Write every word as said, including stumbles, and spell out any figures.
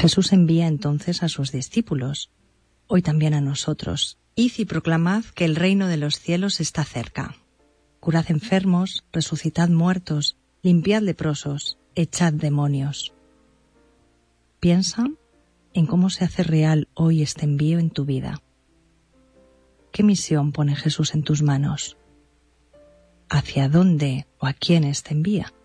Jesús envía entonces a sus discípulos, hoy también a nosotros. Id y proclamad que el reino de los cielos está cerca. Curad enfermos, resucitad muertos, limpiad leprosos, echad demonios. Piensa en cómo se hace real hoy este envío en tu vida. ¿Qué misión pone Jesús en tus manos? ¿Hacia dónde o a quiénes te envía?